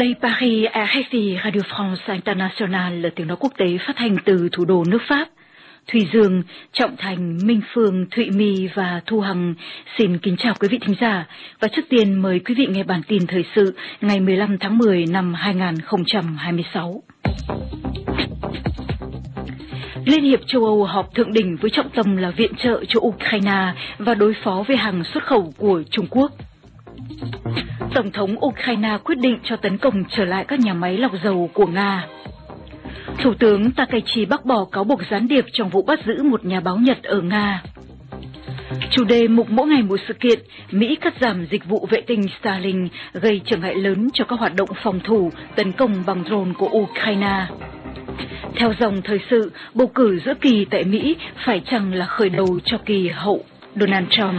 Đây Paris, RFI, Radio France International là tiếng nói quốc tế phát hành từ thủ đô nước Pháp. Thùy Dương, Trọng Thành, Minh Phương, Thụy My và Thu Hằng xin kính chào quý vị thính giả và trước tiên mời quý vị nghe bản tin thời sự ngày 15 tháng 10 năm 2026. Liên hiệp châu Âu họp thượng đỉnh với trọng tâm là viện trợ cho Ukraine và đối phó với hàng xuất khẩu của Trung Quốc. Tổng thống Ukraine quyết định cho tấn công trở lại các nhà máy lọc dầu của Nga. Thủ tướng Takaichi bác bỏ cáo buộc gián điệp trong vụ bắt giữ một nhà báo Nhật ở Nga. Chủ đề mục mỗi ngày một sự kiện, Mỹ cắt giảm dịch vụ vệ tinh Starlink gây trở ngại lớn cho các hoạt động phòng thủ, tấn công bằng drone của Ukraine. Theo dòng thời sự, bầu cử giữa kỳ tại Mỹ phải chăng là khởi đầu cho kỳ hậu Donald Trump.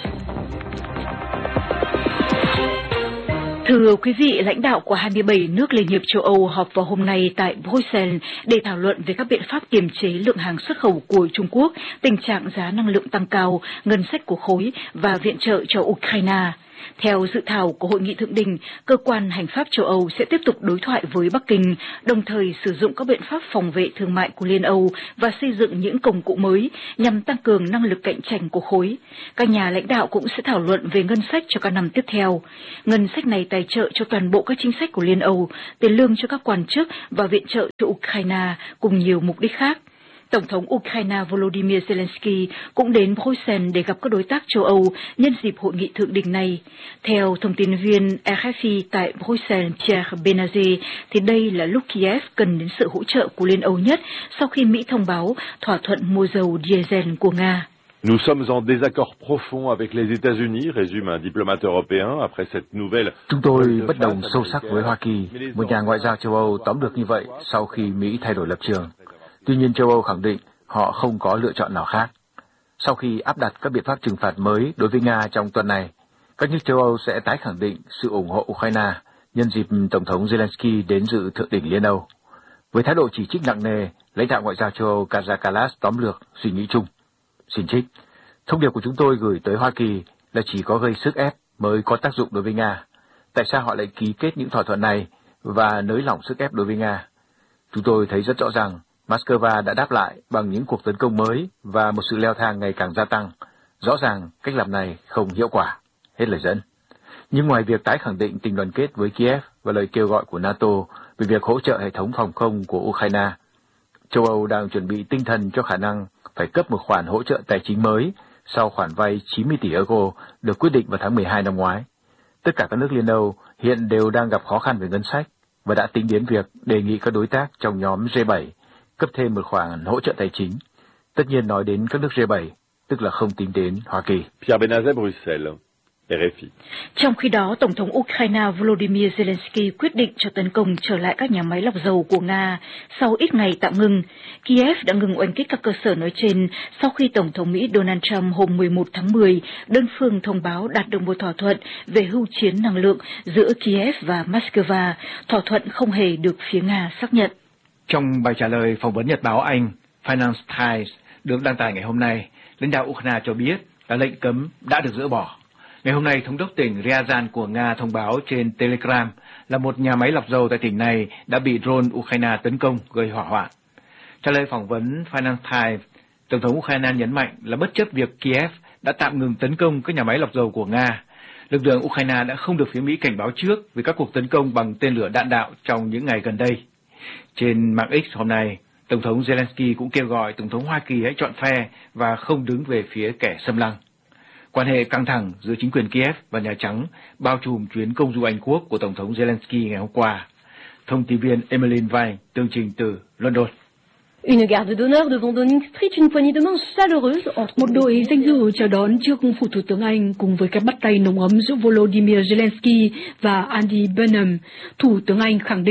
Thưa quý vị, lãnh đạo của 27 nước Liên hiệp châu Âu họp vào hôm nay tại Bruxelles để thảo luận về các biện pháp kiềm chế lượng hàng xuất khẩu của Trung Quốc, tình trạng giá năng lượng tăng cao, ngân sách của khối và viện trợ cho Ukraine. Theo dự thảo của Hội nghị Thượng đỉnh, cơ quan hành pháp châu Âu sẽ tiếp tục đối thoại với Bắc Kinh, đồng thời sử dụng các biện pháp phòng vệ thương mại của Liên Âu và xây dựng những công cụ mới nhằm tăng cường năng lực cạnh tranh của khối. Các nhà lãnh đạo cũng sẽ thảo luận về ngân sách cho các năm tiếp theo. Ngân sách này tài trợ cho toàn bộ các chính sách của Liên Âu, tiền lương cho các quan chức và viện trợ cho Ukraine cùng nhiều mục đích khác. Tổng thống Ukraine Volodymyr Zelensky cũng đến Bruxelles để gặp các đối tác châu Âu nhân dịp hội nghị thượng đỉnh này. Theo thông tin viên RFI tại Bruxelles Pierre Benazet, thì đây là lúc Kiev cần đến sự hỗ trợ của Liên Âu nhất sau khi Mỹ thông báo thỏa thuận mua dầu diesel của Nga. Nous sommes en désaccord profond avec les États-Unis, résume un diplomate européen après cette nouvelle. Chúng tôi bất đồng sâu sắc với Hoa Kỳ, một nhà ngoại giao châu Âu tóm được như vậy sau khi Mỹ thay đổi lập trường. Tuy nhiên châu Âu khẳng định họ không có lựa chọn nào khác. Sau khi áp đặt các biện pháp trừng phạt mới đối với Nga trong tuần này, các nước châu Âu sẽ tái khẳng định sự ủng hộ Ukraine nhân dịp Tổng thống Zelensky đến dự thượng đỉnh Liên Âu. Với thái độ chỉ trích nặng nề, lãnh đạo ngoại giao châu Âu Kaja Kallas tóm lược suy nghĩ chung. Xin trích, thông điệp của chúng tôi gửi tới Hoa Kỳ là chỉ có gây sức ép mới có tác dụng đối với Nga. Tại sao họ lại ký kết những thỏa thuận này và nới lỏng sức ép đối với Nga? Chúng tôi thấy rất rõ ràng Moscow đã đáp lại bằng những cuộc tấn công mới và một sự leo thang ngày càng gia tăng. Rõ ràng cách làm này không hiệu quả. Hết lời dẫn. Nhưng ngoài việc tái khẳng định tình đoàn kết với Kiev và lời kêu gọi của NATO về việc hỗ trợ hệ thống phòng không của Ukraine, châu Âu đang chuẩn bị tinh thần cho khả năng phải cấp một khoản hỗ trợ tài chính mới sau khoản vay 90 tỷ euro được quyết định vào tháng 12 năm ngoái. Tất cả các nước Liên Âu hiện đều đang gặp khó khăn về ngân sách và đã tính đến việc đề nghị các đối tác trong nhóm G7 cấp thêm một khoản hỗ trợ tài chính. Tất nhiên nói đến các nước G7, tức là không tính đến Hoa Kỳ. Pierre Benazet, Bruxelles, RFI. Trong khi đó, Tổng thống Ukraine Volodymyr Zelensky quyết định cho tấn công trở lại các nhà máy lọc dầu của Nga sau ít ngày tạm ngừng. Kiev đã ngừng oanh kích các cơ sở nói trên sau khi Tổng thống Mỹ Donald Trump hôm 11 tháng 10 đơn phương thông báo đạt được một thỏa thuận về hưu chiến năng lượng giữa Kiev và Moscow, thỏa thuận không hề được phía Nga xác nhận. Trong bài trả lời phỏng vấn nhật báo Anh Financial Times được đăng tải ngày hôm nay, lãnh đạo Ukraine cho biết là lệnh cấm đã được dỡ bỏ. Ngày hôm nay, thống đốc tỉnh Ryazan của Nga thông báo trên Telegram là một nhà máy lọc dầu tại tỉnh này đã bị drone Ukraine tấn công gây hỏa hoạn. Trả lời phỏng vấn Financial Times, Tổng thống Ukraine nhấn mạnh là bất chấp việc Kiev đã tạm ngừng tấn công các nhà máy lọc dầu của Nga, lực lượng Ukraine đã không được phía Mỹ cảnh báo trước về các cuộc tấn công bằng tên lửa đạn đạo trong những ngày gần đây. Trên mạng X hôm nay, Tổng thống Zelensky cũng kêu gọi Tổng thống Hoa Kỳ hãy chọn phe và không đứng về phía kẻ xâm lăng. Quan hệ căng thẳng giữa chính quyền Kiev và Nhà Trắng bao trùm chuyến công du Anh Quốc của Tổng thống Zelensky ngày hôm qua. Thông tin viên Emmeline Vine tường trình từ London. Une garde d'honneur devant Downing Street, une poignée de main chaleureuse entre một đội danh dự chào đón trước phủ Thủ tướng Anh cùng với cái bắt tay nồng ấm giữa Volodymyr Zelensky và Andy Burnham. Thủ tướng Anh khẳng định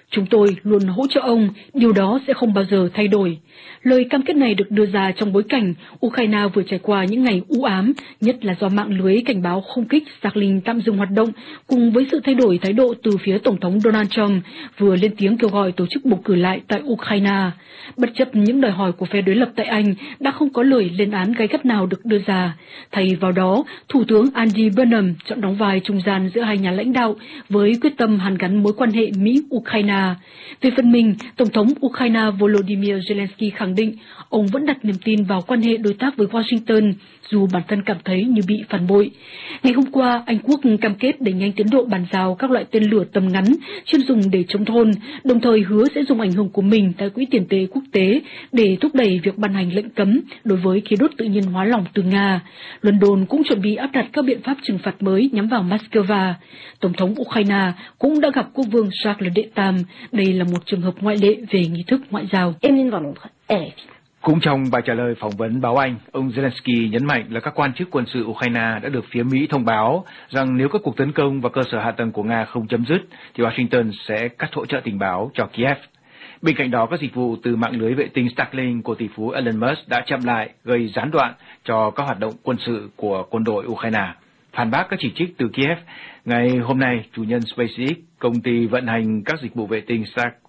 Chúng tôi luôn hỗ trợ ông, điều đó sẽ không bao giờ thay đổi. Lời cam kết này được đưa ra trong bối cảnh Ukraine vừa trải qua những ngày u ám, nhất là do mạng lưới cảnh báo không kích Starlink tạm dừng hoạt động, cùng với sự thay đổi thái độ từ phía Tổng thống Donald Trump vừa lên tiếng kêu gọi tổ chức bầu cử lại tại Ukraine. Bất chấp những đòi hỏi của phe đối lập tại Anh đã không có lời lên án gay gắt nào được đưa ra. Thay vào đó, Thủ tướng Andy Burnham chọn đóng vai trung gian giữa hai nhà lãnh đạo với quyết tâm hàn gắn mối quan hệ Mỹ-Ukraine. Về phần mình, Tổng thống Ukraine Volodymyr Zelensky khẳng định ông vẫn đặt niềm tin vào quan hệ đối tác với Washington, dù bản thân cảm thấy như bị phản bội. Ngày hôm qua, Anh Quốc cam kết đẩy nhanh tiến độ bàn giao các loại tên lửa tầm ngắn chuyên dùng để chống drone, đồng thời hứa sẽ dùng ảnh hưởng của mình tại Quỹ tiền tệ quốc tế để thúc đẩy việc ban hành lệnh cấm đối với khí đốt tự nhiên hóa lỏng từ Nga. London cũng chuẩn bị áp đặt các biện pháp trừng phạt mới nhắm vào Moscow. Tổng thống Ukraine cũng đã gặp quốc vương Charles đệ Tam. Đây là một trường hợp ngoại lệ về nghi thức ngoại giao. Cũng trong bài trả lời phỏng vấn báo Anh, ông Zelensky nhấn mạnh là các quan chức quân sự Ukraine đã được phía Mỹ thông báo rằng nếu các cuộc tấn công vào cơ sở hạ tầng của Nga không chấm dứt, thì Washington sẽ cắt hỗ trợ tình báo cho Kiev. Bên cạnh đó, các dịch vụ từ mạng lưới vệ tinh Starlink của tỷ phú Elon Musk đã chậm lại, gây gián đoạn cho các hoạt động quân sự của quân đội Ukraine. Phản bác các chỉ trích từ Kiev, ngày hôm nay, chủ nhân SpaceX, công ty vận hành các dịch vụ vệ tinh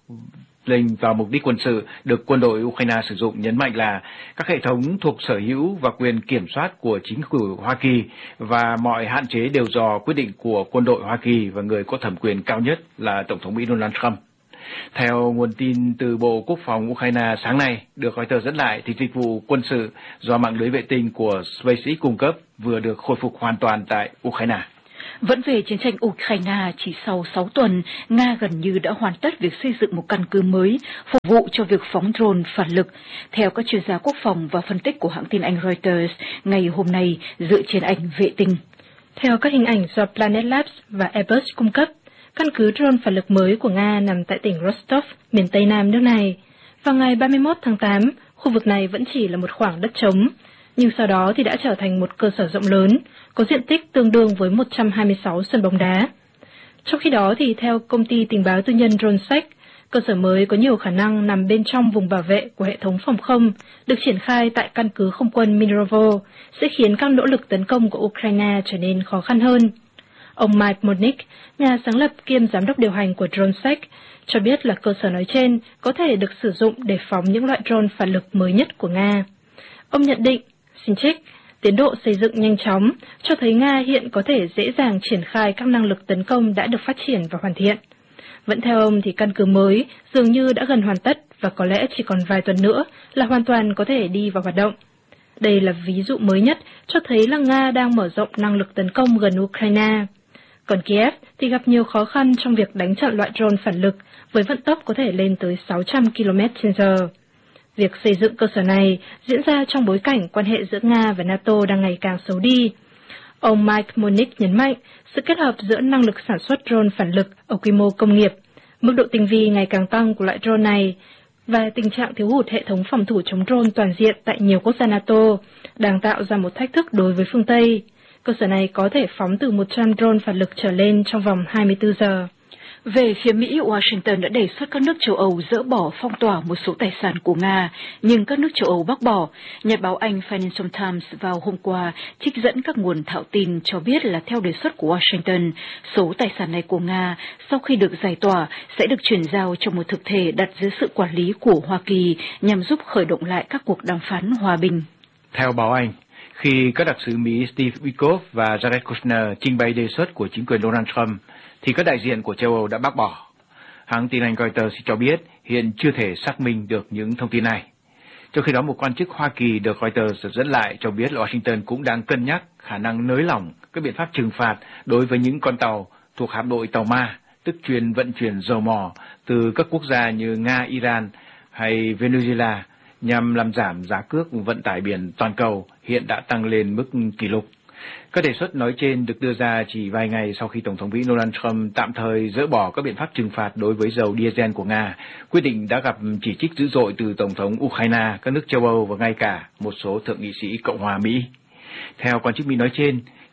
Starlink vào mục đích quân sự được quân đội Ukraine sử dụng, nhấn mạnh là các hệ thống thuộc sở hữu và quyền kiểm soát của chính phủ Hoa Kỳ và mọi hạn chế đều do quyết định của quân đội Hoa Kỳ và người có thẩm quyền cao nhất là Tổng thống Mỹ Donald Trump. Theo nguồn tin từ Bộ Quốc phòng Ukraine sáng nay, được Reuters dẫn lại, thì dịch vụ quân sự do mạng lưới vệ tinh của SpaceX cung cấp vừa được khôi phục hoàn toàn tại Ukraine. Vẫn về chiến tranh Ukraine, chỉ sau 6 tuần, Nga gần như đã hoàn tất việc xây dựng một căn cứ mới phục vụ cho việc phóng drone phản lực. Theo các chuyên gia quốc phòng và phân tích của hãng tin Anh Reuters, ngày hôm nay dựa trên ảnh vệ tinh. Theo các hình ảnh do Planet Labs và Airbus cung cấp, căn cứ drone phản lực mới của Nga nằm tại tỉnh Rostov, miền Tây Nam nước này. Vào ngày 31 tháng 8, khu vực này vẫn chỉ là một khoảng đất trống, nhưng sau đó thì đã trở thành một cơ sở rộng lớn, có diện tích tương đương với 126 sân bóng đá. Trong khi đó thì theo công ty tình báo tư nhân DroneSec, cơ sở mới có nhiều khả năng nằm bên trong vùng bảo vệ của hệ thống phòng không, được triển khai tại căn cứ không quân Mirovo, sẽ khiến các nỗ lực tấn công của Ukraine trở nên khó khăn hơn. Ông Mike Monik, nhà sáng lập kiêm giám đốc điều hành của DroneSec, cho biết là cơ sở nói trên có thể được sử dụng để phóng những loại drone phản lực mới nhất của Nga. Ông nhận định, xin trích, tiến độ xây dựng nhanh chóng cho thấy Nga hiện có thể dễ dàng triển khai các năng lực tấn công đã được phát triển và hoàn thiện. Vẫn theo ông thì căn cứ mới dường như đã gần hoàn tất và có lẽ chỉ còn vài tuần nữa là hoàn toàn có thể đi vào hoạt động. Đây là ví dụ mới nhất cho thấy là Nga đang mở rộng năng lực tấn công gần Ukraine. Còn Kiev thì gặp nhiều khó khăn trong việc đánh chặn loại drone phản lực với vận tốc có thể lên tới 600 km/h. Việc xây dựng cơ sở này diễn ra trong bối cảnh quan hệ giữa Nga và NATO đang ngày càng xấu đi. Ông Mike Monik nhấn mạnh sự kết hợp giữa năng lực sản xuất drone phản lực ở quy mô công nghiệp, mức độ tinh vi ngày càng tăng của loại drone này và tình trạng thiếu hụt hệ thống phòng thủ chống drone toàn diện tại nhiều quốc gia NATO đang tạo ra một thách thức đối với phương Tây. Cơ sở này có thể phóng từ 100 drone phản lực trở lên trong vòng 24 giờ. Về phía Mỹ, Washington đã đề xuất các nước châu Âu dỡ bỏ phong tỏa một số tài sản của Nga, nhưng các nước châu Âu bác bỏ. Nhật báo Anh Financial Times vào hôm qua trích dẫn các nguồn thạo tin cho biết là theo đề xuất của Washington, số tài sản này của Nga sau khi được giải tỏa sẽ được chuyển giao cho một thực thể đặt dưới sự quản lý của Hoa Kỳ nhằm giúp khởi động lại các cuộc đàm phán hòa bình. Theo báo Anh, khi các đặc sứ Mỹ Steve Witkoff và Jared Kushner trình bày đề xuất của chính quyền Donald Trump, thì các đại diện của châu Âu đã bác bỏ. Hãng tin Anh Reuters cho biết hiện chưa thể xác minh được những thông tin này. Trong khi đó, một quan chức Hoa Kỳ được Reuters dẫn lại cho biết là Washington cũng đang cân nhắc khả năng nới lỏng các biện pháp trừng phạt đối với những con tàu thuộc hạm đội tàu Ma, tức chuyên vận chuyển dầu mỏ từ các quốc gia như Nga, Iran hay Venezuela, nhằm làm giảm giá cước vận tải biển toàn cầu hiện đã tăng lên mức kỷ lục. Các đề xuất nói trên được đưa ra chỉ vài ngày sau khi Tổng thống Mỹ Donald Trump tạm thời dỡ bỏ các biện pháp trừng phạt đối với dầu diesel của Nga. Quyết định đã gặp chỉ trích dữ dội từ Tổng thống Ukraine, các nước châu Âu và ngay cả một số thượng nghị sĩ Cộng hòa Mỹ. Theo quan chức Mỹ nói trên,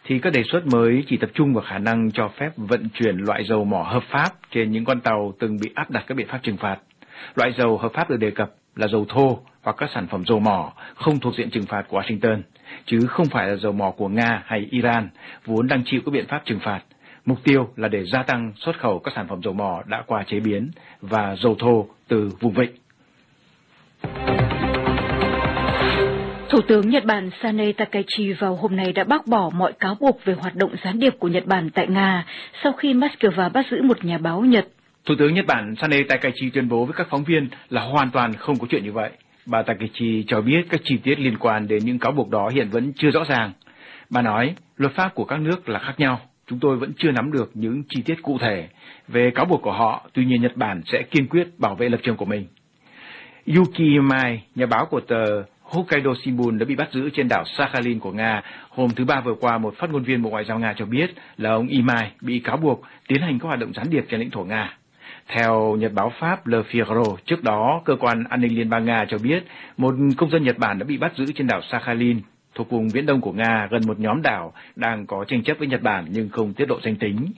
thì các đề xuất mới chỉ tập trung vào khả năng cho phép vận chuyển loại dầu mỏ hợp pháp trên những con tàu từng bị áp đặt các biện pháp trừng phạt. Loại dầu hợp pháp được đề cập là dầu thô hoặc các sản phẩm dầu mỏ không thuộc diện trừng phạt của Washington, chứ không phải là dầu mỏ của Nga hay Iran, vốn đang chịu các biện pháp trừng phạt. Mục tiêu là để gia tăng xuất khẩu các sản phẩm dầu mỏ đã qua chế biến và dầu thô từ vùng vịnh. Thủ tướng Nhật Bản Sanae Takaichi vào hôm nay đã bác bỏ mọi cáo buộc về hoạt động gián điệp của Nhật Bản tại Nga sau khi Moscow bắt giữ một nhà báo Nhật. Thủ tướng Nhật Bản Sanae Takaichi tuyên bố với các phóng viên là hoàn toàn không có chuyện như vậy. Bà Takaichi cho biết các chi tiết liên quan đến những cáo buộc đó hiện vẫn chưa rõ ràng. Bà nói, luật pháp của các nước là khác nhau. Chúng tôi vẫn chưa nắm được những chi tiết cụ thể về cáo buộc của họ, tuy nhiên Nhật Bản sẽ kiên quyết bảo vệ lập trường của mình. Yuki Imai, nhà báo của tờ Hokkaido Shimbun đã bị bắt giữ trên đảo Sakhalin của Nga. Hôm thứ Ba vừa qua, một phát ngôn viên Bộ Ngoại giao Nga cho biết là ông Imai bị cáo buộc tiến hành các hoạt động gián điệp trên lãnh thổ Nga. Theo nhật báo Pháp Le Figaro, trước đó, cơ quan an ninh Liên bang Nga cho biết một công dân Nhật Bản đã bị bắt giữ trên đảo Sakhalin, thuộc vùng viễn đông của Nga, gần một nhóm đảo đang có tranh chấp với Nhật Bản nhưng không tiết lộ danh tính.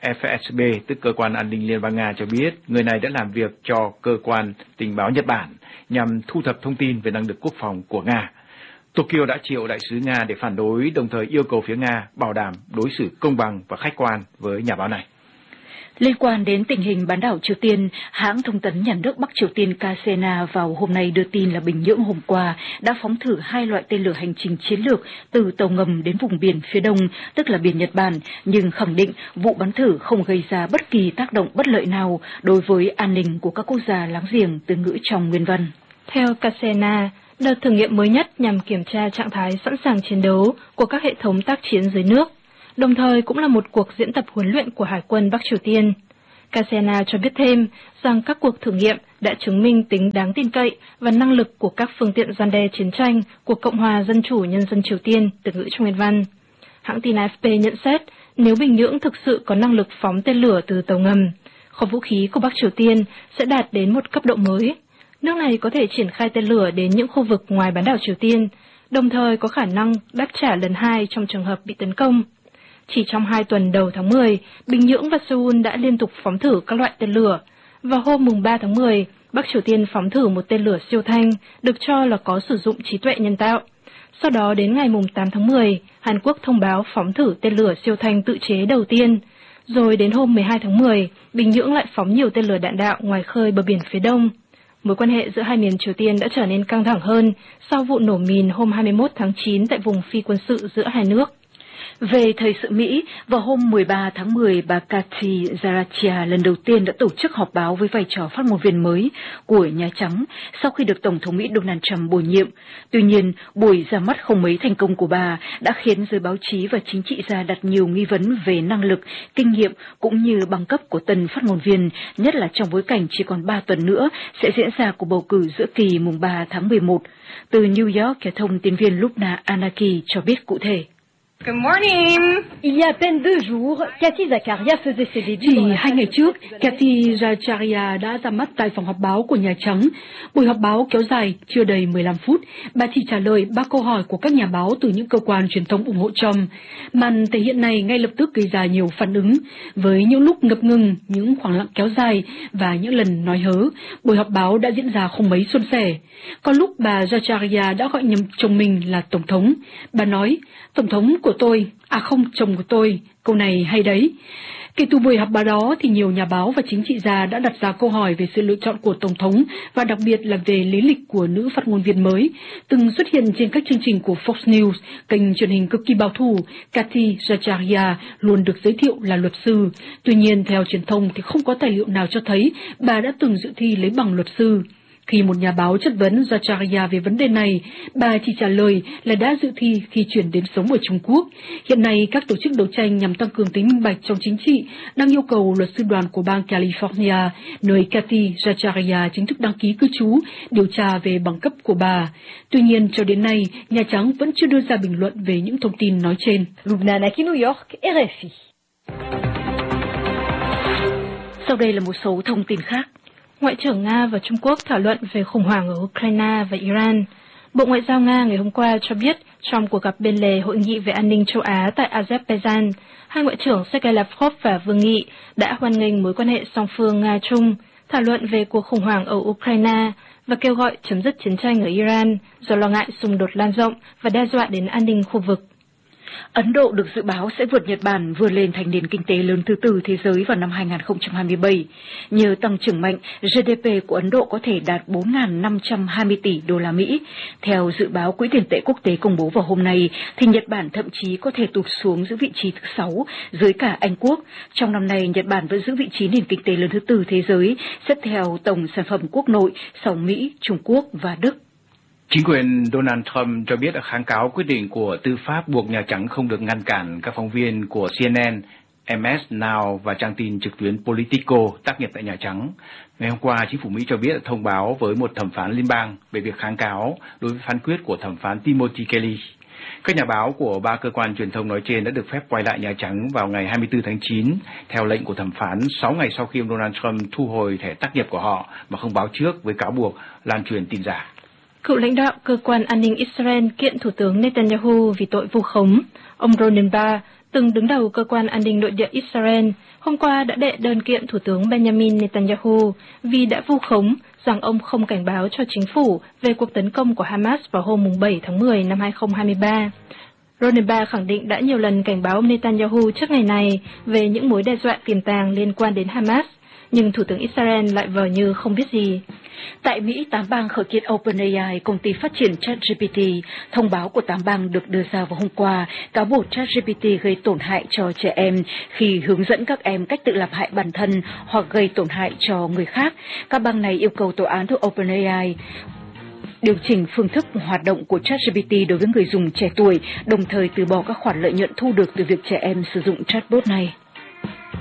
FSB, tức cơ quan an ninh Liên bang Nga, cho biết người này đã làm việc cho cơ quan tình báo Nhật Bản nhằm thu thập thông tin về năng lực quốc phòng của Nga. Tokyo đã triệu đại sứ Nga để phản đối, đồng thời yêu cầu phía Nga bảo đảm đối xử công bằng và khách quan với nhà báo này. Liên quan đến tình hình bán đảo Triều Tiên, hãng thông tấn nhà nước Bắc Triều Tiên KCNA vào hôm nay đưa tin là Bình Nhưỡng hôm qua đã phóng thử 2 loại tên lửa hành trình chiến lược từ tàu ngầm đến vùng biển phía đông, tức là biển Nhật Bản, nhưng khẳng định vụ bắn thử không gây ra bất kỳ tác động bất lợi nào đối với an ninh của các quốc gia láng giềng, từ ngữ trong nguyên văn. Theo KCNA, đợt thử nghiệm mới nhất nhằm kiểm tra trạng thái sẵn sàng chiến đấu của các hệ thống tác chiến dưới nước, đồng thời cũng là một cuộc diễn tập huấn luyện của Hải quân Bắc Triều Tiên. KCNA cho biết thêm rằng các cuộc thử nghiệm đã chứng minh tính đáng tin cậy và năng lực của các phương tiện răn đe chiến tranh của Cộng hòa Dân chủ Nhân dân Triều Tiên, từ ngữ trong nguyên văn. Hãng tin AFP nhận xét nếu Bình Nhưỡng thực sự có năng lực phóng tên lửa từ tàu ngầm, kho vũ khí của Bắc Triều Tiên sẽ đạt đến một cấp độ mới. Nước này có thể triển khai tên lửa đến những khu vực ngoài bán đảo Triều Tiên, đồng thời có khả năng đáp trả lần 2 trong trường hợp bị tấn công. Chỉ trong 2 tuần đầu tháng 10, Bình Nhưỡng và Seoul đã liên tục phóng thử các loại tên lửa. Vào hôm mùng 3 tháng 10, Bắc Triều Tiên phóng thử một tên lửa siêu thanh được cho là có sử dụng trí tuệ nhân tạo. Sau đó đến ngày mùng 8 tháng 10, Hàn Quốc thông báo phóng thử tên lửa siêu thanh tự chế đầu tiên. Rồi đến hôm 12 tháng 10, Bình Nhưỡng lại phóng nhiều tên lửa đạn đạo ngoài khơi bờ biển phía đông. Mối quan hệ giữa hai miền Triều Tiên đã trở nên căng thẳng hơn sau vụ nổ mìn hôm 21 tháng 9 tại vùng phi quân sự giữa hai nước. Về thời sự Mỹ, vào hôm 13 tháng 10, bà Kathy Zaratia lần đầu tiên đã tổ chức họp báo với vai trò phát ngôn viên mới của Nhà Trắng sau khi được Tổng thống Mỹ Donald Trump bổ nhiệm. Tuy nhiên, buổi ra mắt không mấy thành công của bà đã khiến giới báo chí và chính trị gia đặt nhiều nghi vấn về năng lực, kinh nghiệm cũng như bằng cấp của tân phát ngôn viên, nhất là trong bối cảnh chỉ còn 3 tuần nữa sẽ diễn ra cuộc bầu cử giữa kỳ mùng 3 tháng 11. Từ New York, thông tin viên Lubna Anaki cho biết cụ thể. Good morning. Il y a à peine 2 jours, Kathy Zakaria faisait ses débuts. Chỉ 2 ngày trước, Kathy Zakaria đã ra mắt tại phòng họp báo của Nhà Trắng. Buổi họp báo kéo dài chưa đầy 15 phút. Bà chỉ trả lời 3 câu hỏi của các nhà báo từ những cơ quan truyền thông ủng hộ Trump. Màn thể hiện này ngay lập tức gây ra nhiều phản ứng. Với những lúc ngập ngừng, những khoảng lặng kéo dài và những lần nói hớ, buổi họp báo đã diễn ra không mấy suôn sẻ. Có lúc bà Zakaria đã gọi nhầm chồng mình là Tổng thống. Bà nói, Tổng thống của tôi, không, chồng của tôi, câu này hay đấy. Kể từ buổi họp báo đó thì nhiều nhà báo và chính trị gia đã đặt ra câu hỏi về sự lựa chọn của Tổng thống và đặc biệt là về lý lịch của nữ phát ngôn viên mới. Từng xuất hiện trên các chương trình của Fox News, kênh truyền hình cực kỳ bảo thủ, Kathy Zakaria luôn được giới thiệu là luật sư. Tuy nhiên, theo truyền thông thì không có tài liệu nào cho thấy bà đã từng dự thi lấy bằng luật sư. Khi một nhà báo chất vấn Zakaria về vấn đề này, bà chỉ trả lời là đã dự thi khi chuyển đến sống ở Trung Quốc. Hiện nay, các tổ chức đấu tranh nhằm tăng cường tính minh bạch trong chính trị đang yêu cầu luật sư đoàn của bang California, nơi Kathy Zakaria chính thức đăng ký cư trú, điều tra về bằng cấp của bà. Tuy nhiên, cho đến nay, Nhà Trắng vẫn chưa đưa ra bình luận về những thông tin nói trên. Lubna Anaki, New York, RFI. Sau đây là một số thông tin khác. Ngoại trưởng Nga và Trung Quốc thảo luận về khủng hoảng ở Ukraine và Iran. Bộ Ngoại giao Nga ngày hôm qua cho biết trong cuộc gặp bên lề Hội nghị về an ninh châu Á tại Azerbaijan, hai ngoại trưởng Sergei Lavrov và Vương Nghị đã hoan nghênh mối quan hệ song phương Nga-Trung, thảo luận về cuộc khủng hoảng ở Ukraine và kêu gọi chấm dứt chiến tranh ở Iran do lo ngại xung đột lan rộng và đe dọa đến an ninh khu vực. Ấn Độ được dự báo sẽ vượt Nhật Bản vươn lên thành nền kinh tế lớn thứ tư thế giới vào năm 2027. Nhờ tăng trưởng mạnh, GDP của Ấn Độ có thể đạt 4.520 tỷ đô la Mỹ. Theo dự báo Quỹ tiền tệ quốc tế công bố vào hôm nay, thì Nhật Bản thậm chí có thể tụt xuống giữ vị trí thứ 6 dưới cả Anh Quốc. Trong năm nay, Nhật Bản vẫn giữ vị trí nền kinh tế lớn thứ tư thế giới, xếp theo tổng sản phẩm quốc nội sau Mỹ, Trung Quốc và Đức. Chính quyền Donald Trump cho biết đã kháng cáo quyết định của tư pháp buộc Nhà Trắng không được ngăn cản các phóng viên của CNN, MS Now và trang tin trực tuyến Politico tác nghiệp tại Nhà Trắng. Ngày hôm qua, chính phủ Mỹ cho biết đã thông báo với một thẩm phán liên bang về việc kháng cáo đối với phán quyết của thẩm phán Timothy Kelly. Các nhà báo của ba cơ quan truyền thông nói trên đã được phép quay lại Nhà Trắng vào ngày 24 tháng 9, theo lệnh của thẩm phán 6 ngày sau khi ông Donald Trump thu hồi thẻ tác nghiệp của họ mà không báo trước với cáo buộc lan truyền tin giả. Cựu lãnh đạo cơ quan an ninh Israel kiện Thủ tướng Netanyahu vì tội vu khống. Ông Ronen Bar, từng đứng đầu cơ quan an ninh nội địa Israel, hôm qua đã đệ đơn kiện Thủ tướng Benjamin Netanyahu vì đã vu khống rằng ông không cảnh báo cho chính phủ về cuộc tấn công của Hamas vào hôm 7 tháng 10 năm 2023. Ronen Bar khẳng định đã nhiều lần cảnh báo ông Netanyahu trước ngày này về những mối đe dọa tiềm tàng liên quan đến Hamas, nhưng Thủ tướng Israel lại vờ như không biết gì. Tại Mỹ, 8 bang khởi kiện OpenAI, công ty phát triển ChatGPT. Thông báo của 8 bang được đưa ra vào hôm qua, cáo buộc ChatGPT gây tổn hại cho trẻ em khi hướng dẫn các em cách tự làm hại bản thân hoặc gây tổn hại cho người khác. Các bang này yêu cầu tòa án thuộc OpenAI điều chỉnh phương thức hoạt động của ChatGPT đối với người dùng trẻ tuổi, đồng thời từ bỏ các khoản lợi nhuận thu được từ việc trẻ em sử dụng chatbot này.